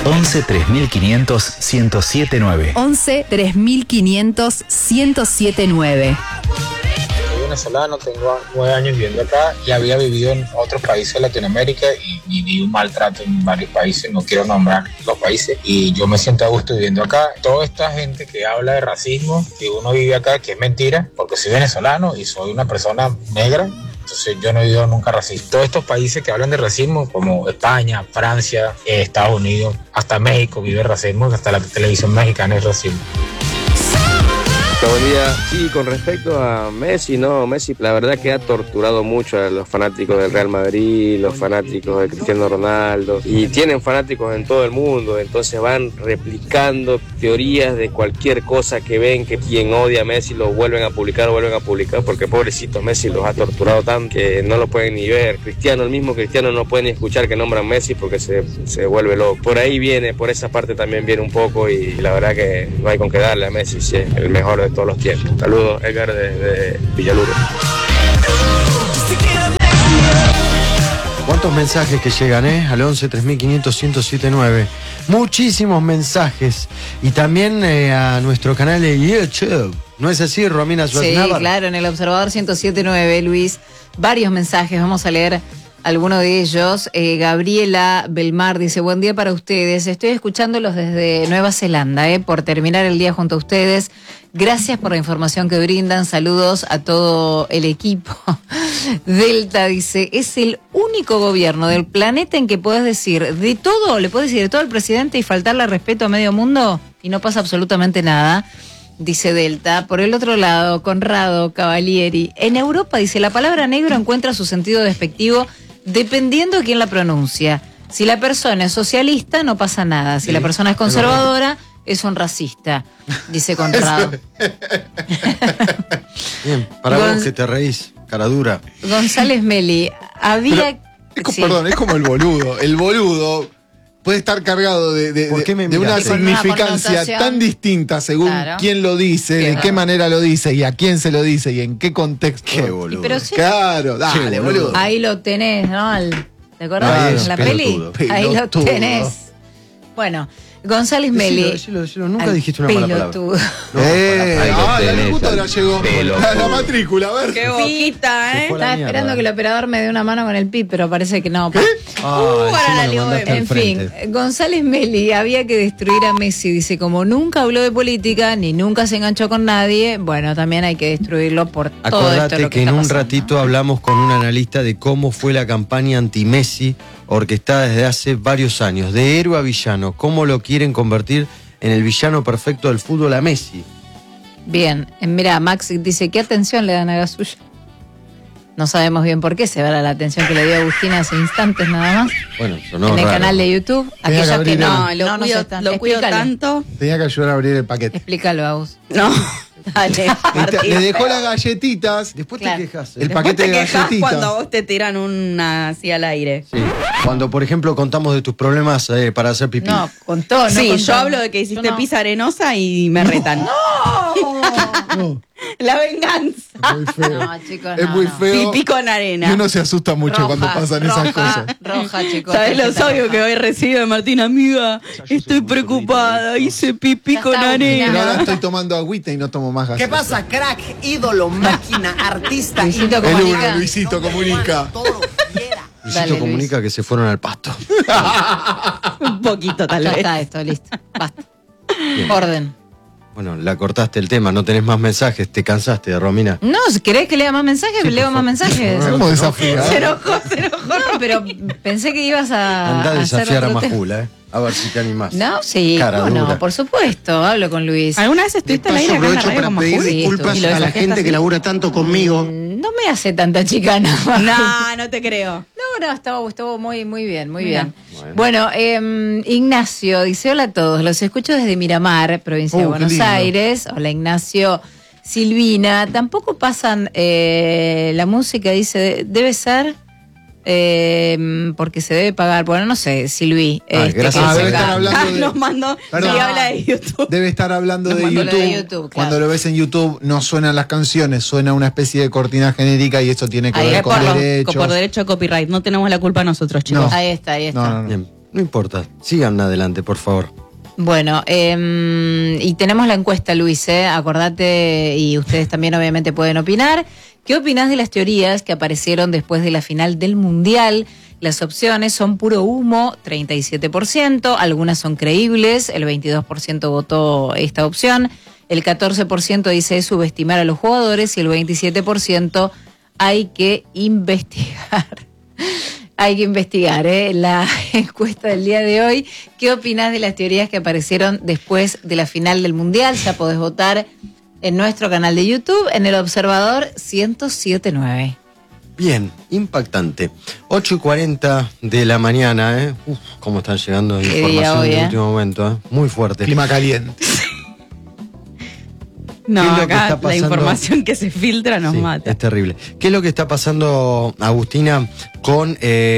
11 3500 1079. 11 3500 1079. Soy venezolano, tengo 9 años viviendo acá y había vivido en otros países de Latinoamérica y viví un maltrato en varios países, no quiero nombrar los países, y yo me siento a gusto viviendo acá. Toda esta gente que habla de racismo, que uno vive acá, que es mentira, porque soy venezolano y soy una persona negra. Entonces yo no he vivido nunca racismo. Todos estos países que hablan de racismo, como España, Francia, Estados Unidos, hasta México vive racismo, hasta la televisión mexicana es racismo. Buen día. Sí, con respecto a Messi, no, Messi la verdad que ha torturado mucho a los fanáticos del Real Madrid, los fanáticos de Cristiano Ronaldo, y tienen fanáticos en todo el mundo, entonces van replicando teorías de cualquier cosa que ven que quien odia a Messi lo vuelven a publicar, porque pobrecitos Messi los ha torturado tanto que no lo pueden ni ver. El mismo Cristiano no puede ni escuchar que nombran Messi porque se vuelve loco. Por ahí viene, por esa parte también viene un poco, y la verdad que no hay con qué darle a Messi, sí, es el mejor de todos los tiempos. Saludos, Edgar desde Villaluro. ¿Cuántos mensajes que llegan, al 11 3500 1079? Muchísimos mensajes. Y también a nuestro canal de YouTube. ¿No es así, Romina Schwarzenegger? Sí, claro, en el Observador 1079, Luis. Varios mensajes, vamos a leer alguno de ellos. Gabriela Belmar dice: buen día para ustedes, estoy escuchándolos desde Nueva Zelanda, por terminar el día junto a ustedes. Gracias por la información que brindan, saludos a todo el equipo. Delta dice: es el único gobierno del planeta en que puedes decir de todo, le puedes decir de todo al presidente y faltarle respeto a medio mundo y no pasa absolutamente nada. Dice Delta. Por el otro lado, Conrado Cavalieri: en Europa, dice, la palabra negro encuentra su sentido despectivo dependiendo de quién la pronuncia. Si la persona es socialista, no pasa nada. Si la persona es conservadora, es un racista, dice Conrado. Bien, para vos que te reís, cara dura. González Meli: había... Perdón, es como el boludo. El boludo puede estar cargado de una significancia tan distinta según quién lo dice, de qué manera lo dice y a quién se lo dice y en qué contexto. Qué boludo. Pero sí, claro, dale, boludo. Ahí lo tenés, ¿no? ¿Te acordás de la peli? Ahí lo tenés. Bueno, González Meli. Decilo, nunca dijiste una mala palabra. La locutora llegó. La matrícula, a ver. Qué boquita, Estaba esperando que el operador me dé una mano con el pip, pero parece que no. En fin, González Meli: había que destruir a Messi, dice, como nunca habló de política, ni nunca se enganchó con nadie, bueno, también hay que destruirlo por todo esto. Acordate que en un ratito hablamos con un analista de cómo fue la campaña anti-Messi orquestada desde hace varios años, de héroe a villano, cómo lo quieren convertir en el villano perfecto del fútbol a Messi. Bien, mira, Max dice: ¿qué atención le dan a Gasulla? No sabemos bien por qué, se verá la atención que le dio Agustina hace instantes nada más. Bueno, sonó en el raro. canal de YouTube. Aquellos que lo cuido tanto. Tenía que ayudar a abrir el paquete. Explícalo, Agus. No. Dale, le dejó las galletitas. Después te quejas. El paquete de galletitas. Cuando vos te tiran una así al aire. Sí. Cuando, por ejemplo, contamos de tus problemas para hacer pipí. No, contó. Sí, contó. yo hablo de que hiciste pizza arenosa y me retan. No. La venganza. Es muy feo. No, chicos, es muy feo. Pipí con arena. Y uno se asusta mucho cuando pasan esas cosas. Roja, chicos. ¿Sabés los audios que hoy recibo de Martín? Amiga, estoy preocupada. Hice pipí con arena. Pero ahora estoy tomando agüita y no tomo más gas. ¿Qué pasa, crack, ídolo, máquina, artista? Luisito Comunica. Luisito Comunica. Luisito Comunica que se fueron al pasto. Un poquito, tal Ya vez. está esto, listo. Basta. Orden. Bueno, la cortaste el tema, no tenés más mensajes, te cansaste, Romina. No, si querés que lea más mensajes, leo más mensajes. ¿Cómo desafía? Se enojó. No, pero pensé que ibas a. Andá a desafiar a hacer otro Majula, A ver si te animás. No, sí, Cara no, dura. por supuesto, hablo con Luis. ¿Alguna vez estuviste al aire acá en la radio con pedir Majul? disculpas a la gente que labura tanto conmigo. No me hace tanta chicana. No, no te creo. No, estuvo muy bien, muy Mira. bien. Bueno, Ignacio dice: hola a todos, los escucho desde Miramar, provincia de Buenos Aires. Hola, Ignacio. Silvina, tampoco pasan la música, dice, debe ser porque se debe pagar. Bueno, no sé, Silvi. Gracias. Debe estar hablando Nos mandó, Perdón. sí, habla de YouTube. Debe estar hablando Nos de mandó YouTube. lo de YouTube, claro. Cuando lo ves en YouTube no suenan las canciones, suena una especie de cortina genérica y eso tiene que Ahí ver es con derechos. Por derecho de copyright. No tenemos la culpa nosotros, chicos. No. Ahí está. No. Bien. No importa, sigan adelante, por favor. Bueno, y tenemos la encuesta, Luis, acordate, y ustedes también obviamente pueden opinar. ¿Qué opinás de las teorías que aparecieron después de la final del Mundial? Las opciones son puro humo, 37%, algunas son creíbles, el 22% votó esta opción, el 14% dice subestimar a los jugadores y el 27% hay que investigar. Hay que investigar, la encuesta del día de hoy. ¿Qué opinás de las teorías que aparecieron después de la final del Mundial? Ya podés votar en nuestro canal de YouTube, en El Observador 1079. Bien, impactante. 8:40 de la mañana, Uf, cómo están llegando información hoy, de último momento, Muy fuerte. Clima caliente. No, acá la información que se filtra nos mata. Es terrible. ¿Qué es lo que está pasando, Agustina, con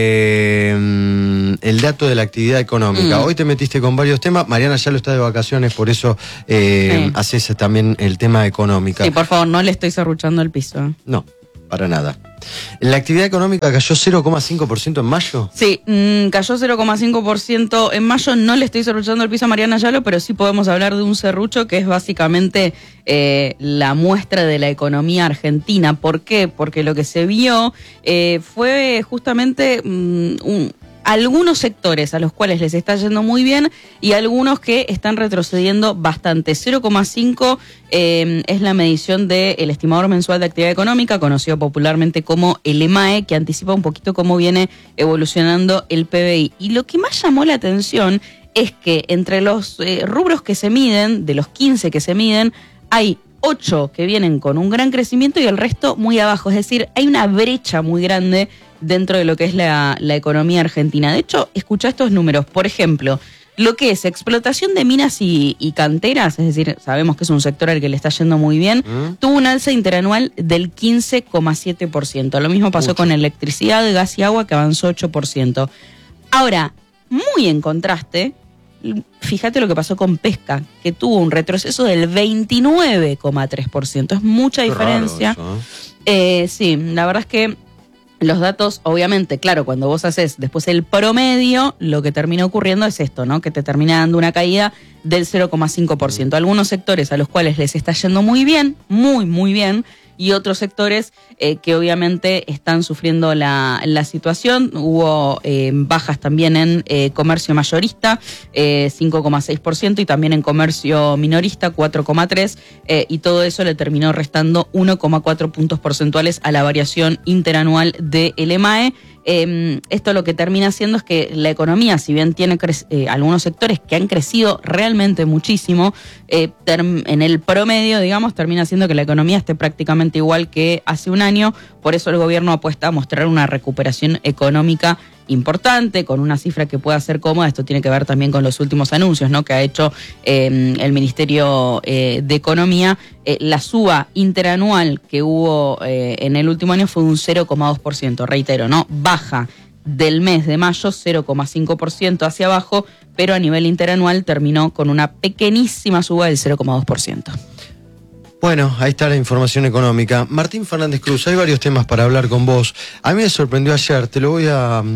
el dato de la actividad económica? Hoy te metiste con varios temas. Mariana ya lo está de vacaciones, por eso haces también el tema económico. Sí, por favor, no le estoy serruchando el piso. No, para nada. ¿La actividad económica cayó 0,5% en mayo? Sí, cayó 0,5% en mayo. No le estoy serruchando el piso a Mariana Yalo, pero sí podemos hablar de un serrucho que es básicamente la muestra de la economía argentina. ¿Por qué? Porque lo que se vio fue justamente algunos sectores a los cuales les está yendo muy bien y algunos que están retrocediendo bastante. 0,5 es la medición del estimador mensual de actividad económica, conocido popularmente como el EMAE, que anticipa un poquito cómo viene evolucionando el PBI. Y lo que más llamó la atención es que entre los rubros que se miden, de los 15 que se miden, hay 8 que vienen con un gran crecimiento y el resto muy abajo. Es decir, hay una brecha muy grande dentro de lo que es la economía argentina. De hecho, escucha estos números. Por ejemplo, lo que es explotación de minas y canteras, es decir, sabemos que es un sector al que le está yendo muy bien, tuvo un alza interanual del 15,7%. Lo mismo pasó con electricidad, gas y agua, que avanzó 8%. Ahora, muy en contraste, fíjate lo que pasó con pesca, que tuvo un retroceso del 29,3%. Es mucha diferencia. Raro eso, sí, la verdad es que los datos, obviamente, claro, cuando vos haces después el promedio, lo que termina ocurriendo es esto, ¿no? Que te termina dando una caída del 0,5%. Algunos sectores a los cuales les está yendo muy bien, muy bien, y otros sectores que obviamente están sufriendo la situación. Hubo bajas también en comercio mayorista, 5,6%, y también en comercio minorista, 4,3%, y todo eso le terminó restando 1,4 puntos porcentuales a la variación interanual del EMAE. Esto lo que termina haciendo es que la economía, si bien tiene algunos sectores que han crecido realmente muchísimo, en el promedio, digamos, termina haciendo que la economía esté prácticamente igual que hace un año. Por eso el gobierno apuesta a mostrar una recuperación económica importante, con una cifra que pueda ser cómoda. Esto tiene que ver también con los últimos anuncios, ¿no?, que ha hecho el Ministerio de Economía. La suba interanual que hubo en el último año fue un 0,2%, reitero, ¿no? Baja del mes de mayo, 0,5% hacia abajo, pero a nivel interanual terminó con una pequeñísima suba del 0,2%. Bueno, ahí está la información económica. Martín Fernández Cruz, hay varios temas para hablar con vos. A mí me sorprendió ayer, te lo voy a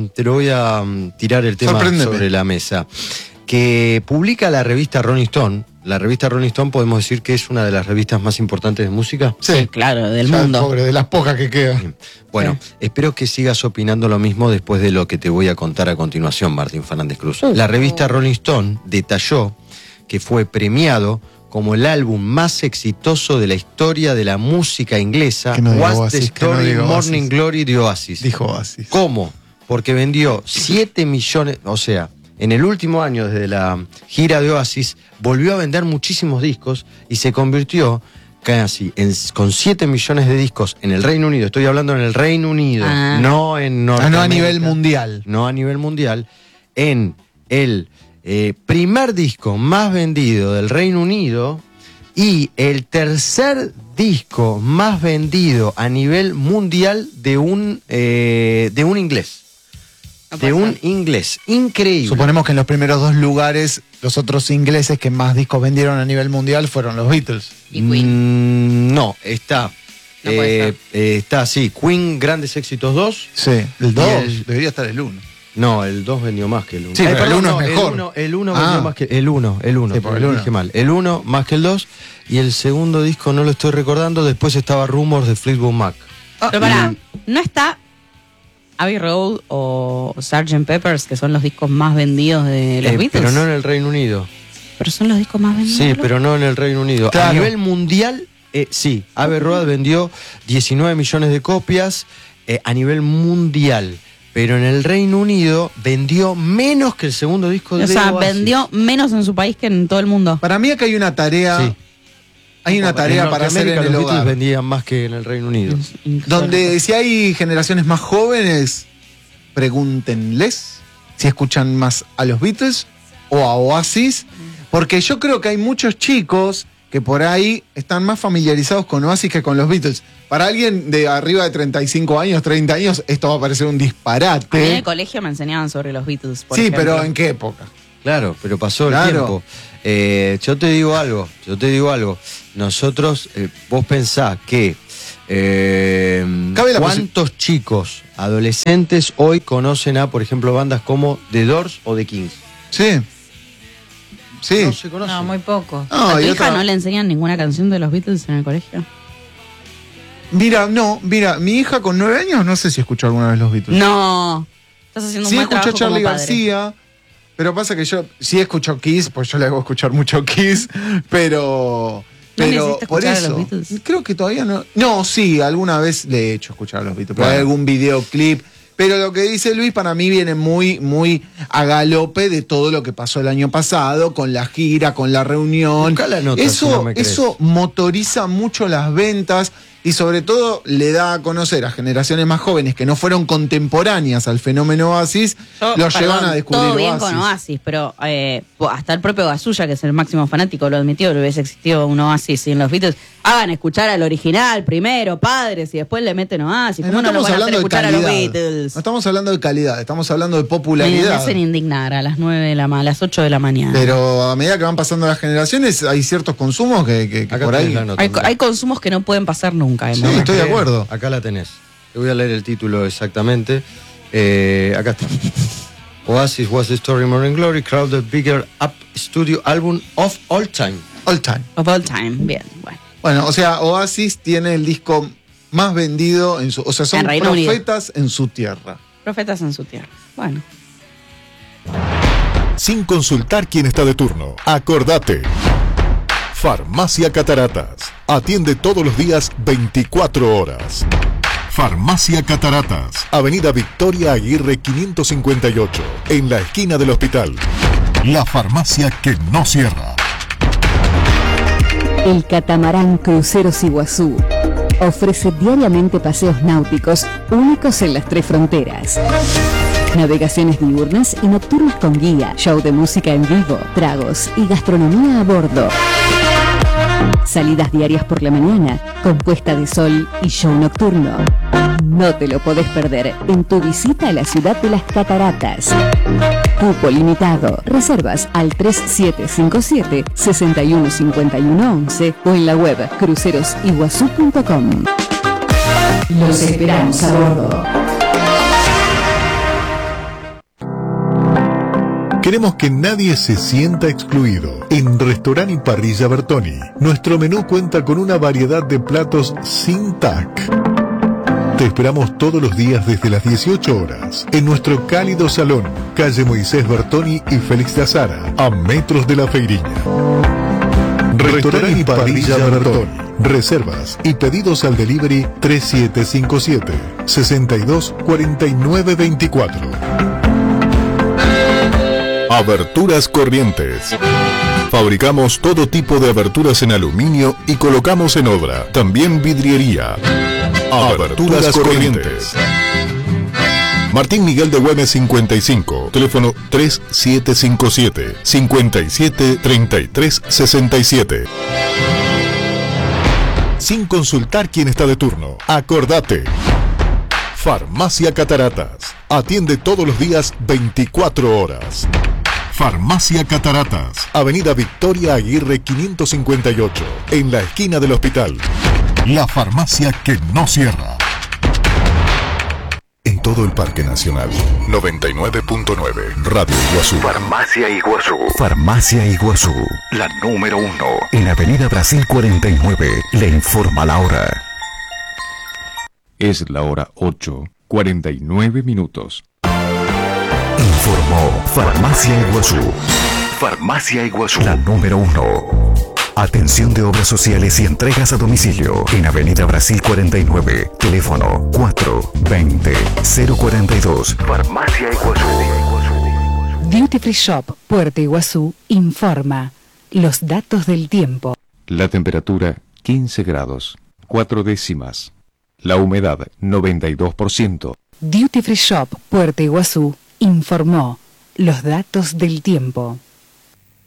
tirar el tema sobre la mesa, que publica la revista Rolling Stone. La revista Rolling Stone podemos decir que es una de las revistas más importantes de música. Sí, claro, del mundo. Pobre, de las pocas que quedan. Bueno, espero que sigas opinando lo mismo después de lo que te voy a contar a continuación, Martín Fernández Cruz. La revista Rolling Stone detalló que fue premiado como el álbum más exitoso de la historia de la música inglesa, What's the Story Morning Glory de Oasis. Dijo Oasis. ¿Cómo? Porque vendió 7 millones, o sea, en el último año desde la gira de Oasis, volvió a vender muchísimos discos y se convirtió casi con 7 millones de discos en el Reino Unido. Estoy hablando en el Reino Unido, no en Norteamérica. No a nivel mundial. No a nivel mundial, en el primer disco más vendido del Reino Unido y el tercer disco más vendido a nivel mundial de un inglés. De un inglés. Increíble. Suponemos que en los primeros 2 lugares, los otros ingleses que más discos vendieron a nivel mundial fueron los Beatles. ¿Y Queen? No, está. No puede ser. Está, sí, Queen, Grandes Éxitos 2. Sí, el 2. Debería estar el 1. No, el 2 vendió más que el 1. Sí, pero el 1 es mejor. El 1 vendió más que el 1. El 1, sí, dije mal. El 1 más que el 2. Y el segundo disco no lo estoy recordando. Después estaba Rumors de Fleetwood Mac. Pero pará, ¿no está Abbey Road o Sgt. Peppers, que son los discos más vendidos de los Beatles? Pero no en el Reino Unido. Pero son los discos más vendidos. Sí, pero no en el Reino Unido. Claro. A nivel mundial, sí. Abbey Road vendió 19 millones de copias a nivel mundial. Pero en el Reino Unido vendió menos que el segundo disco de Oasis. Vendió menos en su país que en todo el mundo. Para mí acá hay una tarea. Sí. Hay una tarea para hacer en el los hogar. Beatles vendían más que en el Reino Unido. Donde si hay generaciones más jóvenes, pregúntenles si escuchan más a los Beatles o a Oasis. Porque yo creo que hay muchos chicos que por ahí están más familiarizados con Oasis que con los Beatles. Para alguien de arriba de 35 años, 30 años, esto va a parecer un disparate. A mí en el colegio me enseñaban sobre los Beatles, por sí, ejemplo. pero ¿en qué época? Claro, pero pasó el tiempo. Yo te digo algo. Nosotros, vos pensás que ¿cuántos chicos adolescentes hoy conocen a, por ejemplo, bandas como The Doors o The Kings? Sí. Sí. No se conocen. No, muy poco. No, ¿A tu y hija otra- no le enseñan ninguna canción de los Beatles en el colegio? Mira, mi hija con 9 años no sé si escuchó alguna vez los Beatles. No. Estás haciendo un Sí buen escuchó trabajo Charlie como padre. García, pero pasa que yo sí escucho Kiss, pues yo le hago escuchar mucho Kiss, pero ¿No le hiciste por escuchar a eso los Beatles? creo que todavía no. No, sí, alguna vez le he hecho escuchar a los Beatles, pero Bueno. hay algún videoclip. Pero lo que dice Luis para mí viene muy, muy a galope de todo lo que pasó el año pasado, con la gira, con la reunión. Buscá la nota, si no me crees. Eso motoriza mucho las ventas y sobre todo le da a conocer a generaciones más jóvenes que no fueron contemporáneas al fenómeno Oasis, los llevan a descubrir todo bien Oasis. con Oasis, pero hasta el propio Gasulla, que es el máximo fanático, lo admitió, no hubiese existido un Oasis sin los Beatles. Hagan escuchar al original primero, padres, y después le meten Oasis. ¿Cómo no lo van a hacer escuchar a los Beatles? No estamos hablando de calidad, estamos hablando de Me popularidad. hacen indignar a las 9 de la mañana, a las 8 de la mañana. Pero a medida que van pasando las generaciones, hay ciertos consumos que Acá por tenés ahí. la nota, Hay mirá. consumos que no pueden pasar nunca. Sí, ¿no? estoy de acuerdo. Acá la tenés. Te voy a leer el título exactamente. Acá está. Oasis was the story Morning Glory, crowded bigger up studio album of all time. All time. Of all time, bien, bueno. Bueno, o sea, Oasis tiene el disco más vendido en su. O sea, son En Reino Unido. profetas en su tierra. Profetas en su tierra. Bueno. Sin consultar quién está de turno. Acordate. Farmacia Cataratas. Atiende todos los días 24 horas. Farmacia Cataratas. Avenida Victoria Aguirre 558. En la esquina del hospital. La farmacia que no cierra. El catamarán Cruceros Iguazú ofrece diariamente paseos náuticos únicos en las 3 fronteras. Navegaciones diurnas y nocturnas con guía, show de música en vivo, tragos y gastronomía a bordo. Salidas diarias por la mañana, con puesta de sol y show nocturno. No te lo podés perder en tu visita a la ciudad de las cataratas. Cupo limitado. Reservas al 3757-615111 o en la web crucerosiguazú.com. Los esperamos a bordo. Queremos que nadie se sienta excluido. En Restaurant y Parrilla Bertoni, nuestro menú cuenta con una variedad de platos sin TAC. Te esperamos todos los días desde las 18 horas en nuestro cálido salón, calle Moisés Bertoni y Félix de Azara, a metros de la Feiriña. Restaurant y Parrilla Bertoni. Reservas y pedidos al delivery 3757 624924. Aberturas Corrientes. Fabricamos todo tipo de aberturas en aluminio y colocamos en obra. También vidriería. Aberturas Corrientes. Martín Miguel de Güemes 55. Teléfono 3757 573367. Sin consultar quién está de turno. Acordate. Farmacia Cataratas. Atiende todos los días 24 horas. Farmacia Cataratas. Avenida Victoria Aguirre 558. En la esquina del hospital. La farmacia que no cierra. todo el Parque Nacional. 99.9 Radio Iguazú. Farmacia Iguazú. Farmacia Iguazú, la número 1. En Avenida Brasil 49. Le informa la hora. Es la hora 8:49 minutos. Informó Farmacia Iguazú. Farmacia Iguazú, la número 1. Atención de obras sociales y entregas a domicilio. En Avenida Brasil 49. Teléfono 420-042. Farmacia Iguazú. Duty Free Shop Puerto Iguazú informa los datos del tiempo. La temperatura 15 grados, 4 décimas. La humedad 92%. Duty Free Shop Puerto Iguazú informó los datos del tiempo.